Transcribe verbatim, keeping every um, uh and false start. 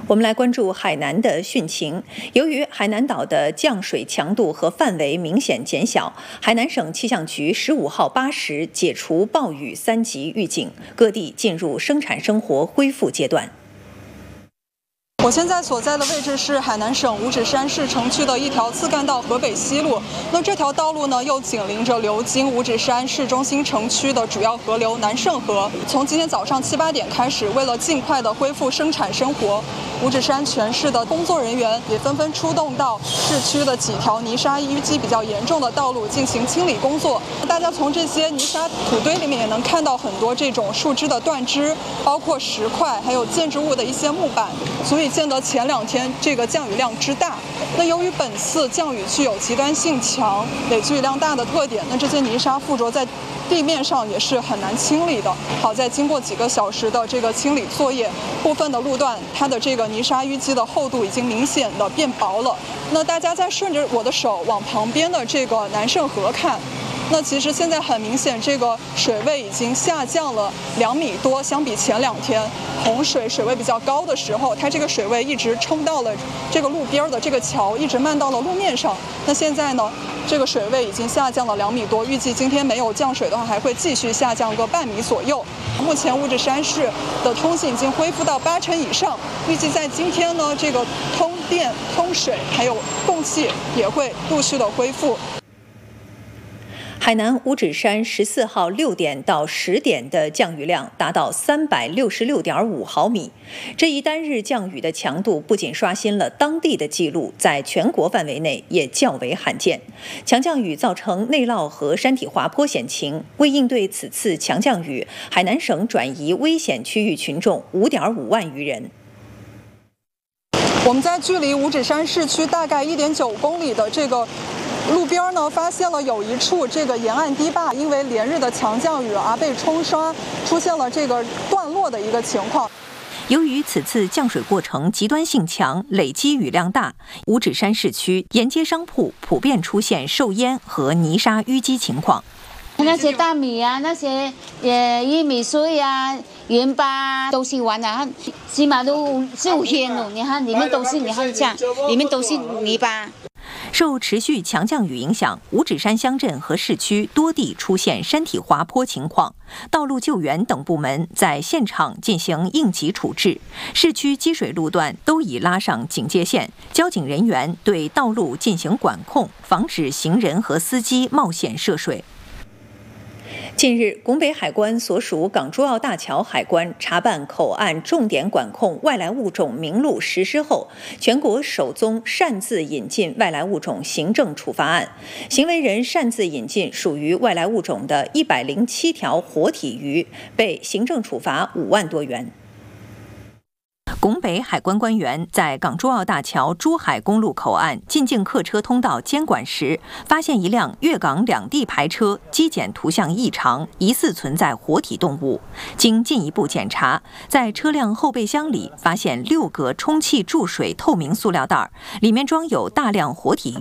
我们来关注海南的汛情。由于海南岛的降水强度和范围明显减小，海南省气象局十五号八时解除暴雨三级预警，各地进入生产生活恢复阶段。 我现在所在的位置是海南省五指山市城区的一条次干道河北西路。那这条道路呢，又紧邻着流经五指山市中心城区的主要河流南圣河。从今天早上七八点开始，为了尽快的恢复生产生活，五指山全市的工作人员也纷纷出动到市区的几条泥沙淤积比较严重的道路进行清理工作。大家从这些泥沙土堆里面也能看到很多这种树枝的断枝，包括石块，还有建筑物的一些木板，所以见得前两天这个降雨量之大。那由于本次降雨具有极端性强、累积雨量大的特点，那这些泥沙附着在地面上也是很难清理的。好在经过几个小时的这个清理作业，部分的路段它的这个泥沙淤积的厚度已经明显的变薄了。那大家再顺着我的手往旁边的这个南圣河看，那其实现在很明显，这个水位已经下降了两米多，相比前两天洪水水位比较高的时候，它这个水位一直冲到了这个路边的这个桥，一直漫到了路面上。那现在呢，这个水位已经下降了两米多，预计今天没有降水的话，还会继续下降个半米左右。目前五指山市的通信已经恢复到八成以上，预计在今天呢，这个通电、通水还有供气也会陆续的恢复。 海南五指山十四号六点到十点的降雨量达到三百六十六点五毫米，这一单日降雨的强度不仅刷新了当地的记录，在全国范围内也较为罕见。强降雨造成内涝和山体滑坡险情，为应对此次强降雨，海南省转移危险区域群众五点五万余人。 我们在距离五指山市区大概一点九公里的这个路边呢，发现了有一处这个沿岸堤坝因为连日的强降雨而被冲刷，出现了这个断落的一个情况。 由于此次降水过程极端性强，累积雨量大，五指山市区沿街商铺普遍出现受淹和泥沙淤积情况。 那些大米啊，那些呃玉米穗啊、盐巴都是完了，起码都四五天了。你看里面都是，你看这样，里面都是泥巴。 受持续强降雨影响，五指山乡镇和市区多地出现山体滑坡情况，道路救援等部门在现场进行应急处置。市区积水路段都已拉上警戒线，交警人员对道路进行管控，防止行人和司机冒险涉水。近日，拱北海关所属港珠澳大桥海关查办口岸重点管控外来物种名录实施后，全国首宗擅自引进外来物种行政处罚案，行为人擅自引进属于外来物种的一百零七条活体鱼，被行政处罚五万多元。拱北海关官员在港珠澳大桥珠海公路口岸进境客车通道监管时，发现一辆粤港两地牌车机检图像异常，疑似存在活体动物。经进一步检查，在车辆后备箱里发现六个充气注水透明塑料袋，里面装有大量活体